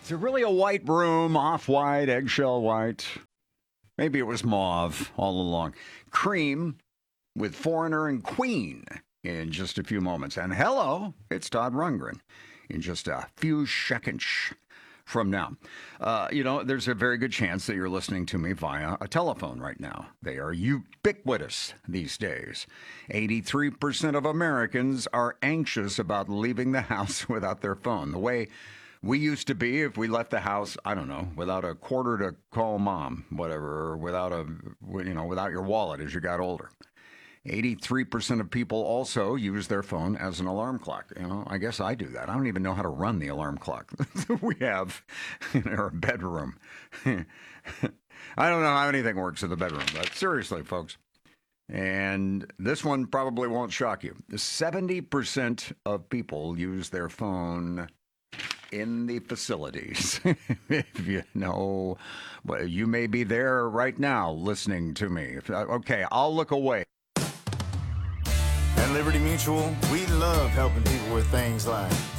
Is it really a white room? Off-white, eggshell white? Maybe it was mauve all along. Cream with Foreigner and Queen in just a few moments. And hello, it's Todd Rundgren in just a few seconds from now. There's a very good chance that you're listening to me via a telephone right now. They are ubiquitous these days. 83% of Americans are anxious about leaving the house without their phone. The way we used to be if we left the house, I don't know, without a quarter to call mom, whatever, or without your wallet as you got older. 83% of people also use their phone as an alarm clock. I guess I do that. I don't even know how to run the alarm clock we have in our bedroom. I don't know how anything works in the bedroom, but seriously, folks. And this one probably won't shock you. 70% of people use their phone in the facilities. If you know, well, you may be there right now listening to me. Okay, I'll look away. At Liberty Mutual, we love helping people with things like